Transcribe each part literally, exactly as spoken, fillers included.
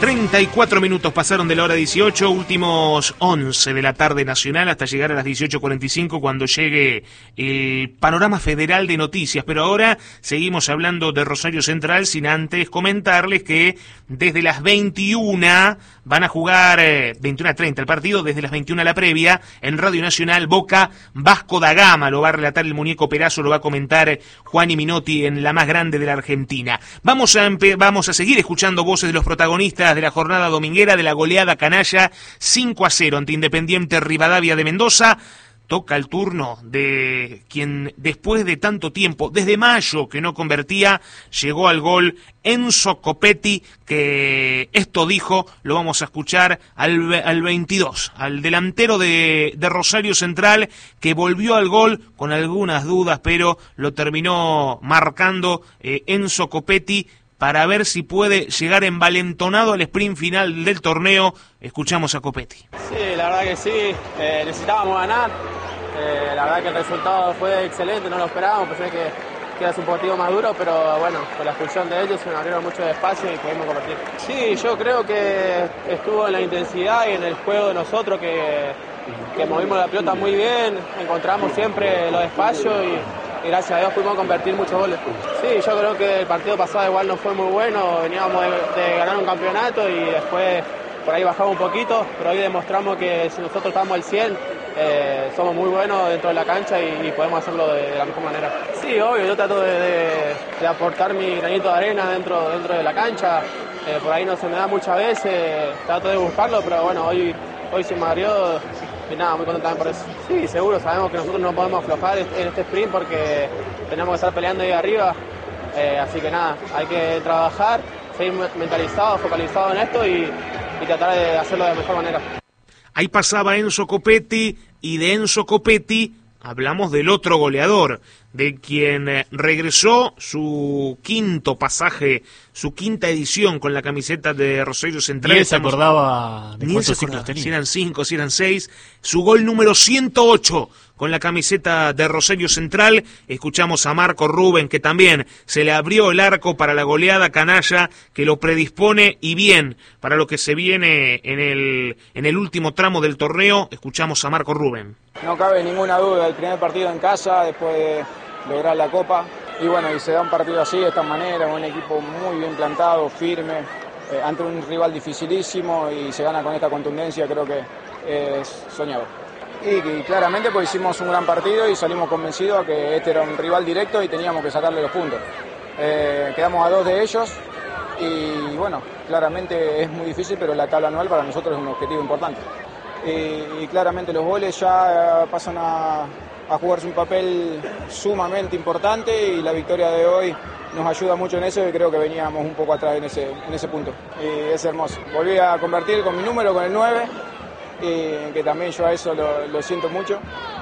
treinta y cuatro minutos pasaron de la hora dieciocho, últimos once de la tarde nacional hasta llegar a las dieciocho cuarenta y cinco cuando llegue el panorama federal de noticias. Pero ahora seguimos hablando de Rosario Central sin antes comentarles que desde las veintiuna van a jugar, eh, veintiuna a treinta el partido, desde las veintiuna la previa, en Radio Nacional Boca Vasco da Gama. Lo va a relatar el muñeco Perazo, lo va a comentar Juan y Minotti en la más grande de la Argentina. Vamos a, vamos a seguir escuchando voces de los protagonistas de la jornada dominguera de la goleada canalla cinco a cero ante Independiente Rivadavia de Mendoza. Toca el turno de quien después de tanto tiempo, desde mayo que no convertía, llegó al gol Enzo Copetti, que esto dijo, lo vamos a escuchar al, al veintidós, al delantero de, de Rosario Central, que volvió al gol con algunas dudas, pero lo terminó marcando eh, Enzo Copetti, para ver si puede llegar envalentonado al sprint final del torneo. Escuchamos a Copetti. Sí, la verdad que sí, eh, necesitábamos ganar, eh, la verdad que el resultado fue excelente, no lo esperábamos, pensé que, que era un partido más duro, pero bueno, con la expulsión de ellos se nos abrieron mucho espacio y pudimos convertir. Sí, yo creo que estuvo en la intensidad y en el juego de nosotros, que, que movimos la pelota muy bien, encontramos siempre los espacios y y gracias a Dios pudimos convertir muchos goles. Sí, yo creo que el partido pasado igual no fue muy bueno, veníamos de, de ganar un campeonato y después por ahí bajamos un poquito, pero hoy demostramos que si nosotros estamos al cien, eh, somos muy buenos dentro de la cancha y, y podemos hacerlo de, de la mejor manera. Sí, obvio, yo trato de, de, de aportar mi granito de arena dentro, dentro de la cancha, eh, por ahí no se me da muchas veces, trato de buscarlo, pero bueno, hoy, hoy se me abrió. Y nada, muy contento también por eso. Sí, seguro, sabemos que nosotros no podemos aflojar en este sprint porque tenemos que estar peleando ahí arriba. Eh, así que nada, hay que trabajar, seguir mentalizados, focalizados en esto y, y tratar de hacerlo de la mejor manera. Ahí pasaba Enzo Copetti, y de Enzo Copetti hablamos del otro goleador, de quien regresó su quinto pasaje, su quinta edición con la camiseta de Rosario Central. Ni él se acordaba de cuántos ciclos tenía. Si eran cinco, si eran seis. Su gol número ciento ocho con la camiseta de Rosario Central. Escuchamos a Marco Rubén, que también se le abrió el arco para la goleada canalla, que lo predispone y bien para lo que se viene en el, en el último tramo del torneo. Escuchamos a Marco Rubén. No cabe ninguna duda, el primer partido en casa, después de lograr la Copa, y bueno, y se da un partido así, de esta manera, un equipo muy bien plantado, firme, eh, ante un rival dificilísimo, y se gana con esta contundencia, creo que es soñado. Y, y claramente pues hicimos un gran partido y salimos convencidos a que este era un rival directo y teníamos que sacarle los puntos. Eh, quedamos a dos de ellos y bueno, claramente es muy difícil, pero la tabla anual para nosotros es un objetivo importante. Y, y claramente los goles ya pasan a, a jugarse un papel sumamente importante y la victoria de hoy nos ayuda mucho en eso y creo que veníamos un poco atrás en ese, en ese punto. Y es hermoso. Volví a convertir con mi número, con el nueve, y que también yo a eso lo, lo siento mucho,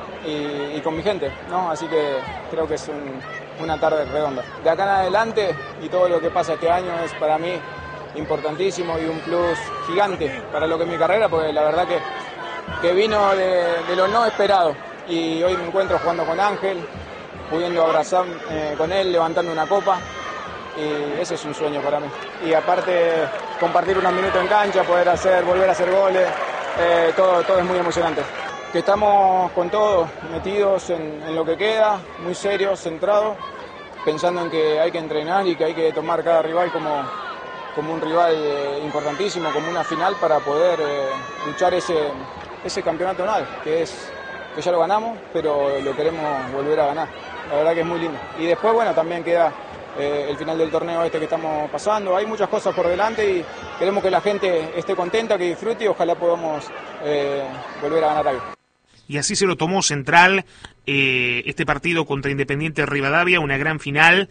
y, y con mi gente, ¿no? Así que creo que es un, una tarde redonda. De acá en adelante y todo lo que pasa este año es para mí importantísimo y un plus gigante para lo que es mi carrera, porque la verdad que, que vino de, de lo no esperado y hoy me encuentro jugando con Ángel, pudiendo abrazar eh, con él, levantando una copa, y ese es un sueño para mí. Y aparte compartir unos minutos en cancha, poder hacer, volver a hacer goles, eh, todo, todo es muy emocionante. Que estamos con todo metidos en, en lo que queda, muy serios, centrados, pensando en que hay que entrenar y que hay que tomar cada rival como, como un rival eh, importantísimo, como una final para poder eh, luchar ese, ese campeonato anual, que es que ya lo ganamos, pero lo queremos volver a ganar. La verdad que es muy lindo. Y después, bueno, también queda eh, el final del torneo este que estamos pasando. Hay muchas cosas por delante y queremos que la gente esté contenta, que disfrute y ojalá podamos eh, volver a ganar algo. Y así se lo tomó Central eh, este partido contra Independiente Rivadavia, una gran final.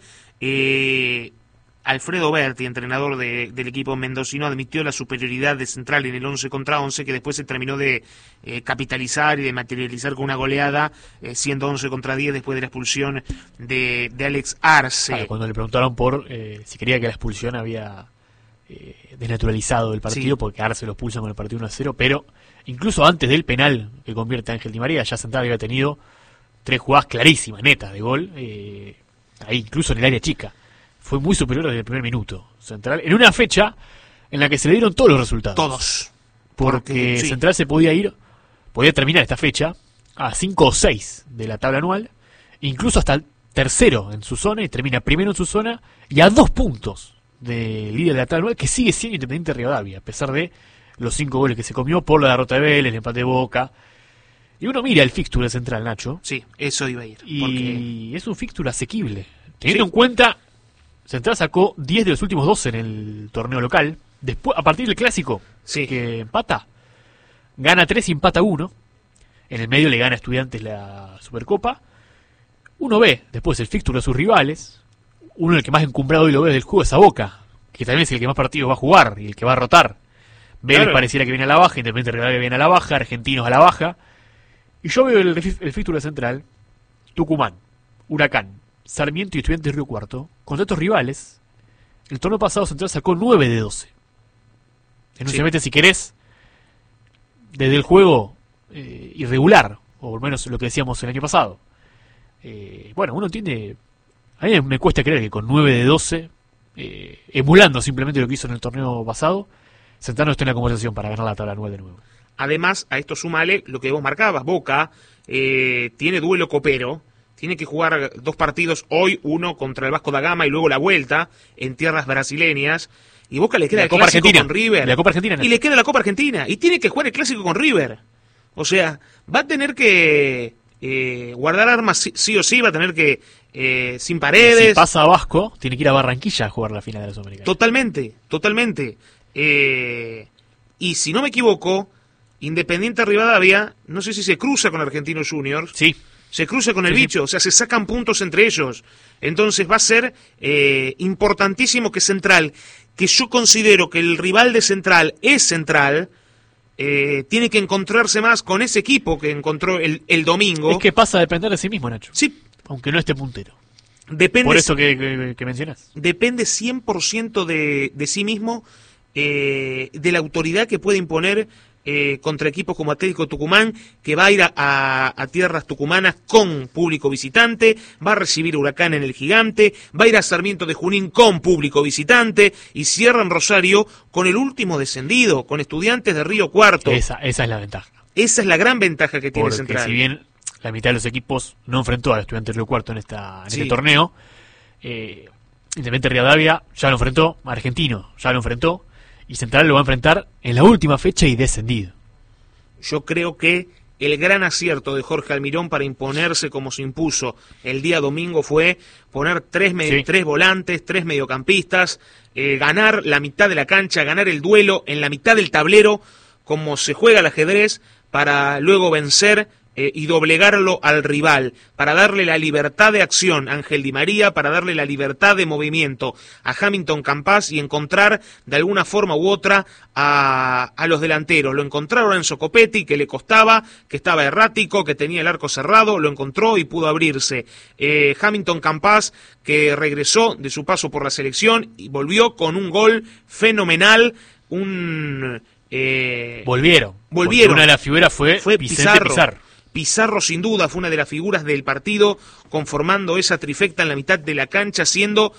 Eh, Alfredo Berti, entrenador de, del equipo mendocino, admitió la superioridad de Central en el once contra once, que después se terminó de eh, capitalizar y de materializar con una goleada, eh, siendo once contra diez después de la expulsión de, de Alex Arce. Claro, cuando le preguntaron por eh, si quería que la expulsión había eh, desnaturalizado el partido, sí, porque Arce lo expulsan con el partido uno a cero, pero incluso antes del penal que convierte a Ángel Di María, ya Central había tenido tres jugadas clarísimas, netas de gol, eh, ahí incluso en el área chica. Fue muy superior desde el primer minuto. Central, en una fecha en la que se le dieron todos los resultados. Todos. Porque, Porque sí. Central se podía ir, podía terminar esta fecha a cinco o seis de la tabla anual, incluso hasta el tercero en su zona, y termina primero en su zona, y a dos puntos del líder de la tabla anual, que sigue siendo Independiente Rivadavia, a pesar de los cinco goles que se comió por la derrota de Vélez, el empate de Boca. Y uno mira el fixture de Central, Nacho. Sí, eso iba a ir. Y Porque... es un fixture asequible. Teniendo Sí. en cuenta, Central sacó diez de los últimos doce en el torneo local. Después, a partir del clásico, Sí. que empata, gana tres y empata uno. En el medio le gana a Estudiantes la Supercopa. Uno ve después el fixture de sus rivales. Uno el que más encumbrado hoy lo ve del juego es a Boca, que también es el que más partidos va a jugar y el que va a rotar. Vélez Claro. pareciera que viene a la baja, Independiente Rivadavia viene a la baja, Argentinos a la baja. Y yo veo el, el fixture central, Tucumán, Huracán, Sarmiento y Estudiantes Río Cuarto. Contra estos rivales, el torneo pasado Central sacó nueve de doce. En un Sí. semestre, si querés, desde el juego eh, irregular, o al menos lo que decíamos el año pasado. Eh, bueno, uno entiende. A mí me cuesta creer que con nueve de doce, eh, emulando simplemente lo que hizo en el torneo pasado, Central no esté en la conversación para ganar la tabla anual de nuevo. Además, a esto sumale lo que vos marcabas. Boca eh, tiene duelo copero, tiene que jugar dos partidos hoy, uno contra el Vasco da Gama y luego la vuelta en tierras brasileñas. Y Boca le queda La el Copa clásico Argentina. con River. La Copa Argentina, Y le queda la Copa Argentina. Y tiene que jugar el clásico con River. O sea, va a tener que eh, guardar armas sí, sí o sí, va a tener que, eh, sin paredes. Si pasa a Vasco, tiene que ir a Barranquilla a jugar la final de la Sudamericana. Totalmente, totalmente. Eh, y si no me equivoco, Independiente Rivadavia, no sé si se cruza con Argentinos Juniors. Sí. Se cruza con el Sí, sí. bicho, o sea, se sacan puntos entre ellos. Entonces va a ser eh, importantísimo que Central, que yo considero que el rival de Central es Central, eh, tiene que encontrarse más con ese equipo que encontró el, el domingo. Es que pasa a depender de sí mismo, Nacho. Sí, Aunque no esté puntero. depende, Por eso que, que, que mencionas. depende cien por ciento de, de sí mismo, eh, de la autoridad que puede imponer eh, contra equipos como Atlético Tucumán, que va a ir a, a, a tierras tucumanas con público visitante, va a recibir a Huracán en el Gigante, va a ir a Sarmiento de Junín con público visitante, y cierra en Rosario con el último descendido, con Estudiantes de Río Cuarto. Esa, esa es la ventaja. Esa es la gran ventaja que tiene Porque Central. si bien la mitad de los equipos no enfrentó a Estudiantes Río Cuarto en, esta, en Sí. este torneo, eh, Independiente Rivadavia ya lo enfrentó, Argentino ya lo enfrentó, y Central lo va a enfrentar en la última fecha y descendido. Yo creo que el gran acierto de Jorge Almirón para imponerse como se impuso el día domingo fue poner tres, me- Sí. tres volantes, tres mediocampistas, eh, ganar la mitad de la cancha, ganar el duelo en la mitad del tablero, como se juega el ajedrez, para luego vencer eh, y doblegarlo al rival, para darle la libertad de acción a Ángel Di María, para darle la libertad de movimiento a Hamilton Campas y encontrar de alguna forma u otra a, a los delanteros. Lo encontraron en Socopetti, que le costaba, que estaba errático, que tenía el arco cerrado, lo encontró y pudo abrirse. Eh, Hamilton Campas, que regresó de su paso por la selección y volvió con un gol fenomenal, un... Eh, Volvieron. Volvieron. Porque una de las figuras fue, fue Vicente Pizarro. Pizarro. Pizarro sin duda fue una de las figuras del partido, conformando esa trifecta en la mitad de la cancha, siendo...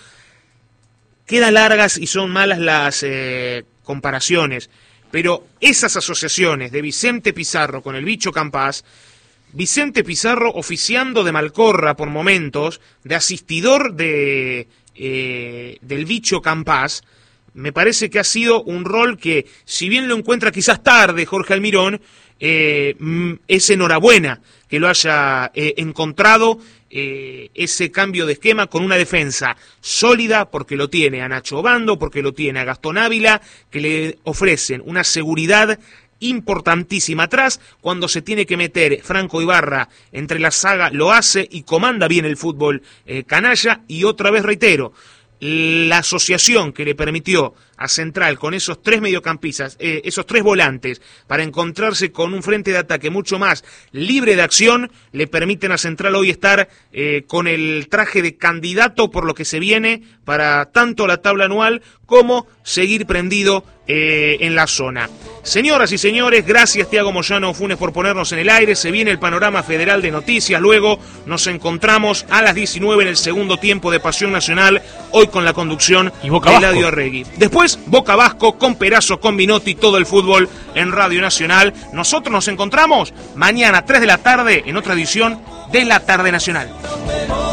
Quedan largas y son malas las eh, comparaciones, pero esas asociaciones de Vicente Pizarro con el bicho Campas, Vicente Pizarro oficiando de Malcorra por momentos, de asistidor de eh, del bicho Campas, me parece que ha sido un rol que, si bien lo encuentra quizás tarde Jorge Almirón, eh, mm, es enhorabuena que lo haya eh, encontrado eh, ese cambio de esquema con una defensa sólida, porque lo tiene a Nacho Obando, porque lo tiene a Gastón Ávila, que le ofrecen una seguridad importantísima atrás. Cuando se tiene que meter Franco Ibarra entre la saga, lo hace y comanda bien el fútbol eh, canalla. Y otra vez reitero, la asociación que le permitió a Central con esos tres mediocampistas, eh, esos tres volantes, para encontrarse con un frente de ataque mucho más libre de acción, le permiten a Central hoy estar eh, con el traje de candidato por lo que se viene para tanto la tabla anual como seguir prendido eh, en la zona. Señoras y señores, gracias Tiago Moyano Funes por ponernos en el aire. Se viene el panorama federal de noticias. Luego nos encontramos a las diecinueve en el segundo tiempo de Pasión Nacional, hoy con la conducción de Eladio Arregui. Después, Boca Vasco, con Perazo, con Minotti, todo el fútbol en Radio Nacional. Nosotros nos encontramos mañana a tres de la tarde en otra edición de La Tarde Nacional.